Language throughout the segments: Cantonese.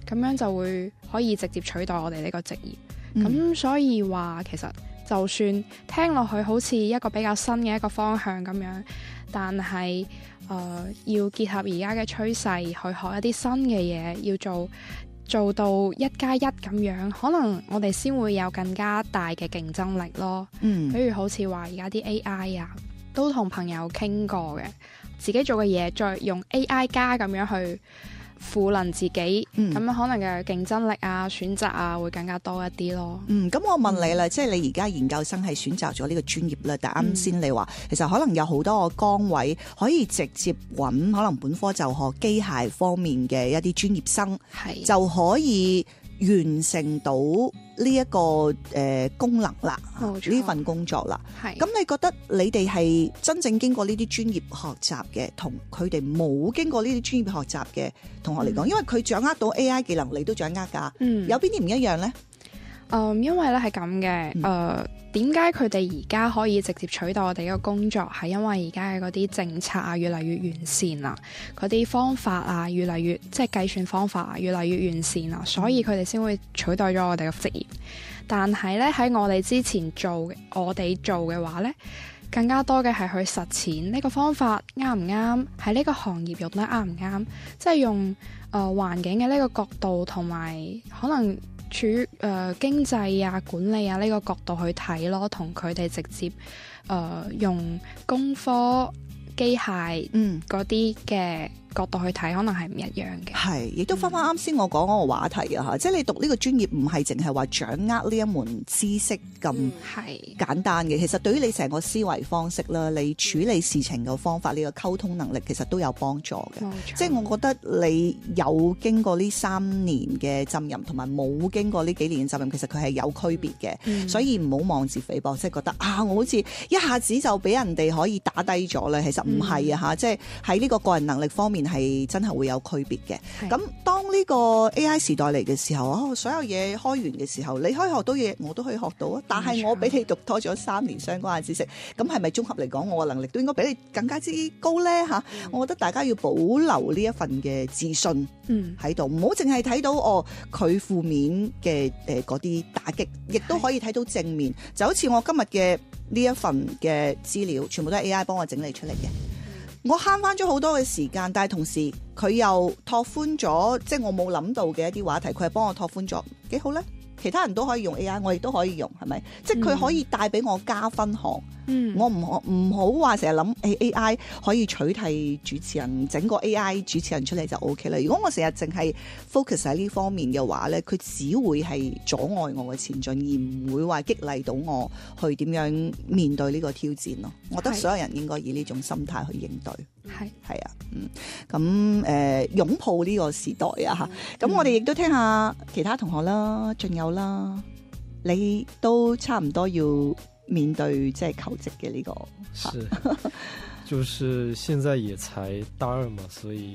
咁樣就會可以直接取代我哋呢個職業。咁所以話其實就算聽落去好似一個比較新嘅一個方向咁樣，但係要結合而家嘅趨勢去學一啲新嘅嘢，要做到1+1咁樣，可能我哋先會有更加大嘅競爭力咯。比如好似話而家啲 AI 啊，都同朋友傾過嘅，自己做嘅嘢再用 AI 加咁樣去賦能自己，咁樣可能嘅競爭力啊、選擇啊會更加多一啲咯。 咁我問你啦，即係你而家研究生係選擇咗呢個專業啦，但啱先你話其實可能有好多個崗位可以直接揾可能本科就學機械方面嘅一啲專業生，就可以完成到呢一個功能啦，呢份工作啦。咁你覺得你哋係真正經過呢啲專業學習嘅，同佢哋冇經過呢啲專業學習嘅同學嚟講，因為佢掌握到 AI 技能，你都掌握㗎，有邊啲唔一樣呢？ 因為咧係咁嘅，點解佢哋而家可以直接取代我哋嘅工作？係因為而家嘅嗰啲政策啊越嚟越完善啦，嗰啲方法啊越嚟越即係計算方法啊越嚟越完善啦，所以佢哋先會取代咗我哋嘅職業。但係咧喺我哋之前我哋做嘅話咧，更加多嘅係去實踐呢個方法啱唔啱，喺呢個行業用得啱唔啱，即係用環境嘅呢個角度同埋可能處於經濟啊、管理啊呢個角度去睇咯，同佢哋直接用工科、機械嗰啲嘅角度去睇，可能係唔一樣嘅。 係，亦都翻啱先我講嗰個話題啊嚇，即係你讀呢個專業唔係淨係話掌握呢一門知識咁簡單嘅，其實對於你成個思維方式啦，你處理事情嘅方法，你個溝通能力其實都有幫助嘅。即係我覺得你有經過呢3年嘅浸淫，同埋冇經過呢幾年嘅浸淫，其實佢係有區別嘅。所以唔好妄自菲薄，即係覺得我好似一下子就俾人哋可以打低咗咧，其實唔係啊嚇，即係喺呢個個人能力方面係真係會有區別嘅。咁當呢個 AI 時代嚟嘅時候，所有嘢開源嘅時候，你可以學到嘢，我都可以學到啊。但係我比你讀多咗3年相關嘅知識，咁係咪綜合嚟講，我嘅能力都應該比你更加之高呢？嚇，我覺得大家要保留呢一份嘅自信喺度，唔好淨係睇到佢負面嘅嗰啲打擊，亦都可以睇到正面。就好似我今日嘅呢一份嘅資料，全部都係 AI 幫我整理出嚟嘅。我慳翻咗好多嘅時間，但係同時佢又拓寬咗，即係我冇諗到嘅一啲話題，佢係幫我拓寬咗，幾好呢？其他人都可以用 AI， 我亦都可以用，係咪？即係佢可以帶俾我加分項。我唔好話成日諗 AI 可以取替主持人，整個 AI 主持人出嚟就 OK 啦。如果我成日淨係 focus 喺呢方面嘅話咧，佢只會係阻礙我嘅前進，而唔會話激勵到我去點樣面對呢個挑戰咯。我覺得所有人應該以呢種心態去應對。係啊，咁擁抱呢個時代啊嚇。咁我哋亦都聽下其他同學啦，仲有啦，你都差唔多要面對即係求職嘅呢個。 是，就是現在也才大2嘛，所以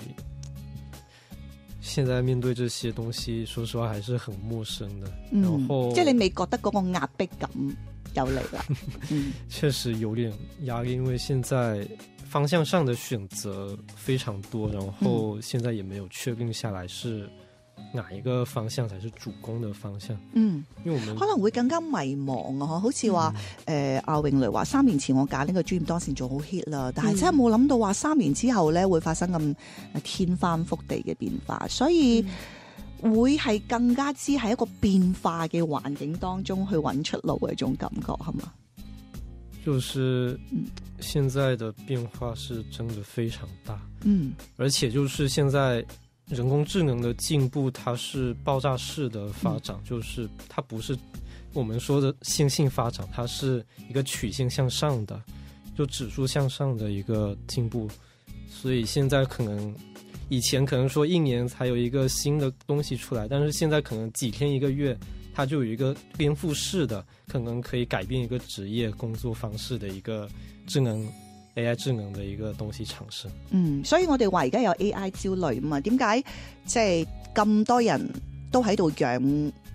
現在面對這些東西，說實話還是很陌生的。然後即係你未覺得嗰個壓迫感有嚟啦？ 確實有點壓力，因為現在方向上的選擇非常多，然後現在也沒有確定下來是哪一個方向才是主攻的方向。因為我們可能會更加迷茫啊！好似話阿詠蕾話3年前我揀呢個專業當時做好 hit 啦，但係真係冇諗到話3年之後咧會發生咁天翻覆地嘅變化，所以會係更加之喺一個變化嘅環境當中去揾出路嘅一種感覺，係嘛？ 就是現在的變化是真的非常大，而且就是現在人工智能的進步，它是爆炸式的發展，就是它不是我們說的線性發展，它是一個曲線向上的，就指數向上的一個進步。所以現在可能以前可能說1年才有一個新的東西出來，但是現在可能幾天1個月它就有一個顛覆式的，可能可以改變一個職業工作方式的一個AI 智能的一個東西嘗試。 所以我哋話而家有 AI 焦慮啊嘛，點解即係咁多人都喺度養呢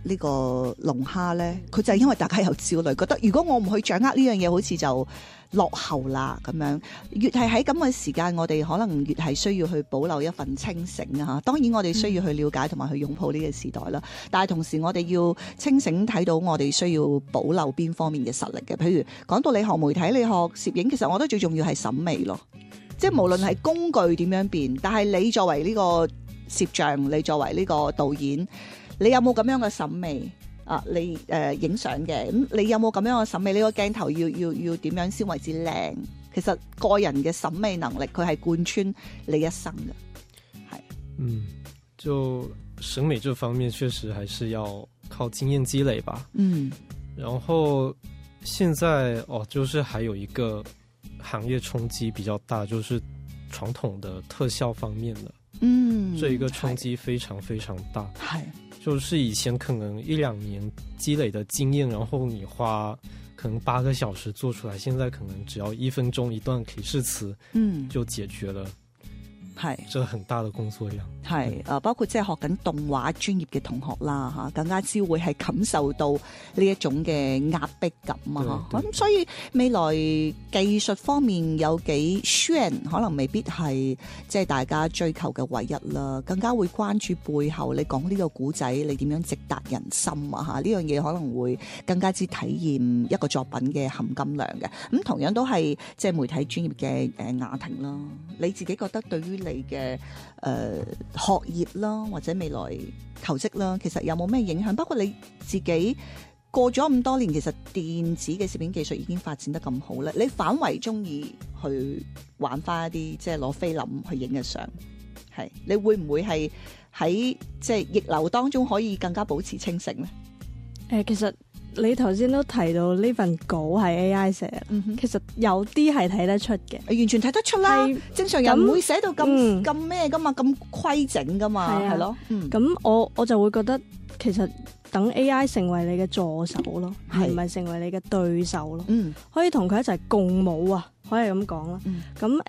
呢個龍蝦咧？佢就係因為大家有焦慮，覺得如果我唔去掌握呢樣嘢，好似就落後啦咁樣。越係喺咁嘅時間，我哋可能越係需要去保留一份清醒啊！當然我哋需要去了解同埋去擁抱呢個時代啦。但係同時我哋要清醒睇到我哋需要保留邊方面嘅實力嘅。譬如講到你學媒體、你學攝影，其實我覺得最重要係審美咯。即係無論係工具點樣變，但係你作為呢個攝像，你作為呢個導演，你有冇咁樣嘅審美啊？你影相嘅咁，你有冇咁樣嘅審美？呢個鏡頭要點樣先為之靚？其實個人嘅審美能力，佢係貫穿你一生嘅。係， 就審美這方面，確實還是要靠經驗積累吧。然後現在就是還有一個行業衝擊比較大，就是傳統的特效方面的，這一個衝擊非常非常大。就是以前可能1-2年積累的經驗，然後你花可能8個小時做出來，現在可能只要1分鐘一段提示詞，就解決了。係，這很大的工作量。係， 包括即係學緊動畫專業嘅同學啦，嚇，更加之會係感受到呢一種嘅壓迫感啊！咁所以未來技術方面有幾炫，可能未必係即係大家追求嘅唯一啦，更加會關注背後你講呢個古仔，你點樣直達人心啊！嚇，呢樣嘢可能會更加之體驗一個作品嘅含金量嘅。咁同樣都係即係媒體專業嘅雅婷啦，你自己覺得對於你嘅學業啦，或者未來求職啦，其實有冇咩影響？包括你自己過咗咁多年，其實電子嘅攝影技術已經發展得咁好咧，你反為中意去玩翻一啲即係攞菲林去影嘅相，係你會唔會係喺即係逆流當中可以更加保持清醒咧？ 其實你頭先都提到呢份稿係 AI 寫，其實有啲係睇得出嘅， 完全睇得出啦。正常人唔會寫到咁咩噶嘛，咁規整噶嘛，係咯。 咁我就會覺得，其實等 AI 成為你嘅助手咯，而唔係成為你嘅對手咯。可以同佢一齊共舞啊，可以咁講啦。咁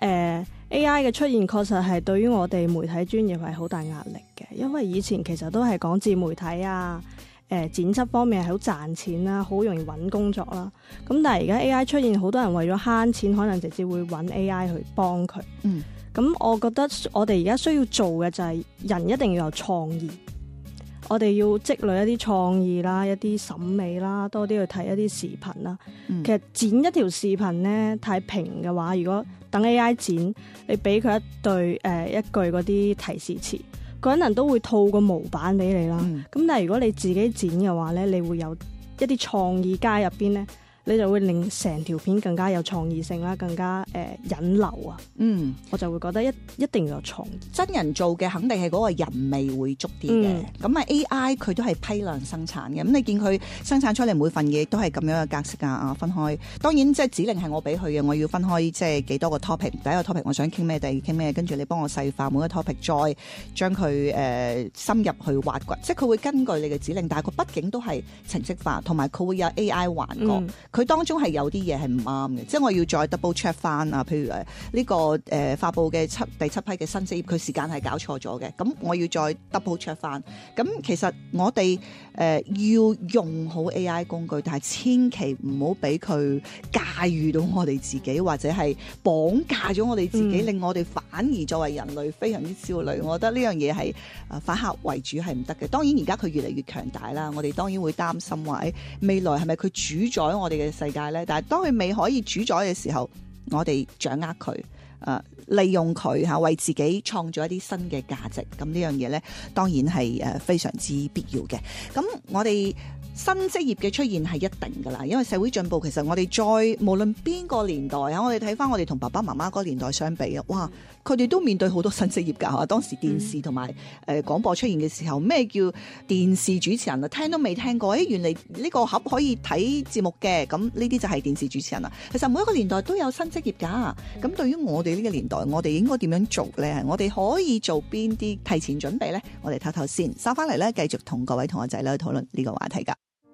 AI 嘅出現確實係對於我哋媒體專業係好大壓力嘅，因為以前其實都係講自媒體啊。剪輯方面係好賺錢啦，好容易揾工作啦。咁但係而家 AI 出現，好多人為咗慳錢，可能直接會揾 AI 去幫佢。咁我覺得我哋而家需要做嘅就係人一定要有創意，我哋要積累一啲創意啦，一啲審美啦，多啲去睇一啲視頻啦。其實剪一條視頻呢，太平嘅話，如果等 AI 剪，你俾佢一句嗰啲提示詞，個人都會套個模板俾你啦，咁但係如果你自己剪嘅話咧，你會有一啲創意加入邊咧，你就會令成條片更加有創意性啦，更加引流啊。我就會覺得一定要有創意。 真人做嘅肯定係嗰個人味會足啲嘅。咁AI 佢都係批量生產嘅。咁你見佢生產出嚟每份嘢都係咁樣嘅格式啊，分開。當然即係指令係我俾佢嘅，我要分開即係幾多個 topic。第一個 topic 我想傾咩，第二傾咩，跟住你幫我細化每個 topic，再將佢深入去挖掘。即係佢會根據你嘅指令，但係佢畢竟都係程式化，同埋佢會有 AI 幻覺。佢當中係有啲嘢係唔啱嘅，即係我要再 double check 翻啊。譬如呢個發布嘅第7批嘅新職業，佢時間係搞錯咗嘅，咁我要再 double check 翻。咁其實我哋要用好 AI 工具，但係千祈唔好俾佢駕馭到我哋自己，或者係綁架咗我哋自己，令我哋反而作為人類非常之焦慮。我覺得呢樣嘢係反客為主係唔得嘅。當然而家佢越嚟越強大啦，我哋當然會擔心話未來係咪佢主宰我哋嘅世界咧？但係當佢未可以主宰嘅時候，我哋掌握佢，利用佢嚇，為自己創造一啲新嘅價值。咁呢樣嘢咧，當然係非常之必要嘅。咁我哋新職業嘅出現係一定㗎啦，因為社會進步，其實我哋再無論邊個年代啊，我哋睇翻我哋同爸爸媽媽嗰個年代相比啊，哇！佢哋都面對好多新職業㗎嚇。當時電視同埋廣播出現嘅時候，咩叫電視主持人啊？聽都未聽過，原嚟呢個盒可以睇節目嘅，咁呢啲就係電視主持人啦。其實每一個年代都有新職業㗎。咁對於我哋呢個年代，我哋應該點樣做咧？我哋可以做邊啲提前準備咧？我哋唞唞先，收翻嚟咧，繼續同各位同學仔咧討論呢個話題㗎。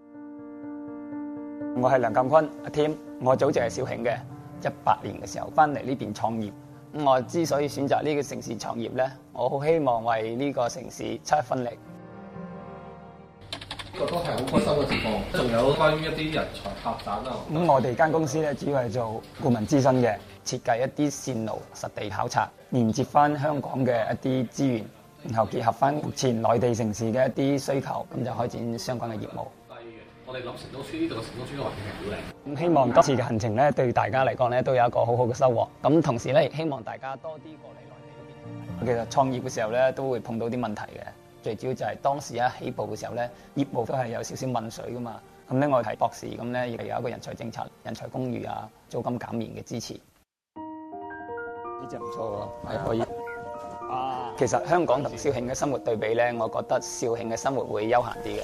我係梁鑑坤阿添，我祖籍係肇慶嘅，18年嘅時候翻嚟呢邊創業。我之所以選擇呢個城市創業咧，我好希望為呢個城市出一分力。 覺得係好開心嘅情況。仲有關於一啲人才發展啊。 咁我哋間公司咧主要係做顧問諮詢嘅，設計一啲線路實地考察，連接翻香港嘅一啲資源，然後結合翻目前內地城市嘅一啲需求，咁就開展相關嘅業務。 我哋諗成都村呢度嘅成都村嘅環境係好靚。 咁希望今次嘅行程咧，對大家嚟講咧，都有一個好好嘅收穫。咁同時咧，亦希望大家多啲過嚟內地嗰邊。其實創業嘅時候咧，都會碰到啲問題嘅。最主要就係當時一起步嘅時候咧，業務都係有少少問水噶嘛。咁咧，我係博士，咁咧亦有一個人才政策、人才公寓啊、租金減免嘅支持。呢隻唔錯喎，係可以。其實香港同肇慶嘅生活對比咧，我覺得肇慶嘅生活會悠閒啲嘅。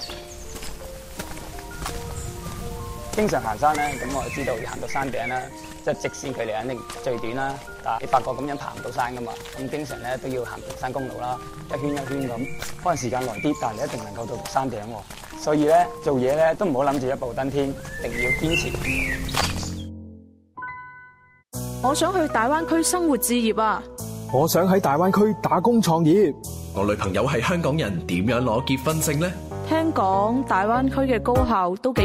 經常行山咧，咁我就知道要行到山頂啦，即係直線距離肯定最短啦。但係你發覺咁樣爬唔到山噶嘛，咁經常咧都要行平山公路啦，一圈一圈咁，可能時間耐啲，但係你一定能夠到山頂喎。所以咧做嘢咧都唔好諗住一步登天，一定要堅持。 我想去大灣區生活置業啊！ 我想喺大灣區打工創業。 我女朋友係香港人，點樣攞結婚證呢？ 聽講大灣區嘅高校都幾